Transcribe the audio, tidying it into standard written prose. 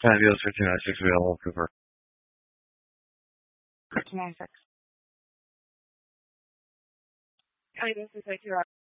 Fabulous 1596 available, Cooper. 1596. Hi, this is Victor.